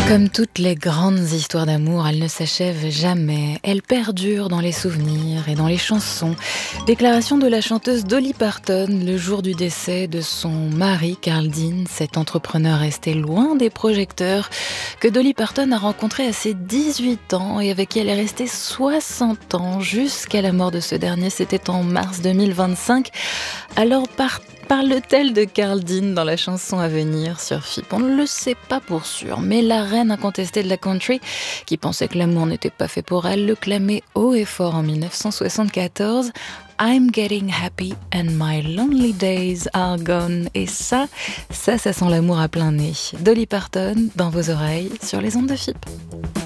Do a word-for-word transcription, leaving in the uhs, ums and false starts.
Comme toutes les grandes histoires d'amour, elles ne s'achèvent jamais. Elles perdurent dans les souvenirs et dans les chansons. Déclaration de la chanteuse Dolly Parton le jour du décès de son mari Carl Dean, cet entrepreneur resté loin des projecteurs que Dolly Parton a rencontré à ses dix-huit ans et avec qui elle est restée soixante ans jusqu'à la mort de ce dernier. C'était en mars deux mille vingt-cinq. Alors par Parle-t-elle de Carl Dean dans la chanson à venir sur F I P? On ne le sait pas pour sûr, mais la reine incontestée de la country, qui pensait que l'amour n'était pas fait pour elle, le clamait haut et fort en dix-neuf cent soixante-quatorze. I'm getting happy and my lonely days are gone. Et ça, ça, ça sent l'amour à plein nez. Dolly Parton dans vos oreilles sur les ondes de F I P.